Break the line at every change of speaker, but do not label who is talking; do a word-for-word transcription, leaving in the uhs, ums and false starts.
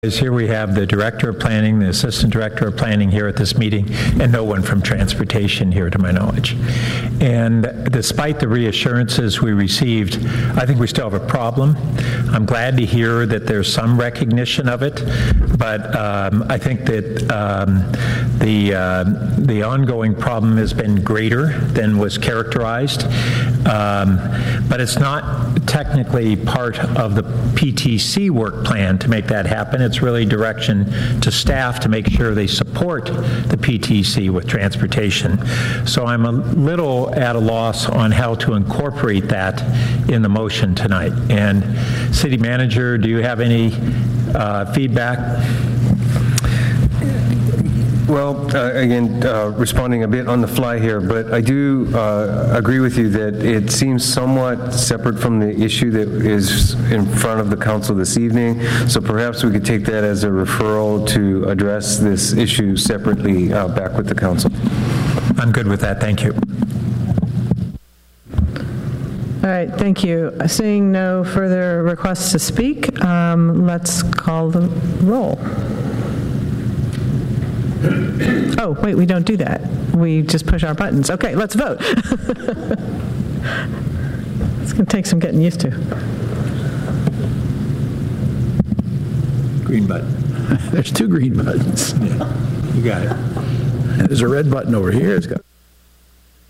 Here we have the Director of Planning, the Assistant Director of Planning here at this meeting, and no one from Transportation here to my knowledge. And despite the reassurances we received, I think we still have a problem. I'm glad to hear that there's some recognition of it, but um, I think that um, the, uh, the ongoing problem has been greater than was characterized. Um, but it's not technically part of the P T C work plan to make that happen. It's really direction to staff to make sure they support the P T C with transportation. So I'm a little at a loss on how to incorporate that in the motion tonight. And City Manager, do you have any uh, feedback?
Well, uh, again, uh, responding a bit on the fly here, but I do uh, agree with you that it seems somewhat separate from the issue that is in front of the council this evening. So perhaps we could take that as a referral to address this issue separately uh, back with the council.
I'm good with that. Thank you.
All right, thank you. Seeing no further requests to speak, um, let's call the roll. Oh, wait, we don't do that. We just push our buttons. Okay, let's vote. It's going to take some getting used to.
Green button. There's two green buttons.
Yeah, you got it.
And there's a red button over here. It's got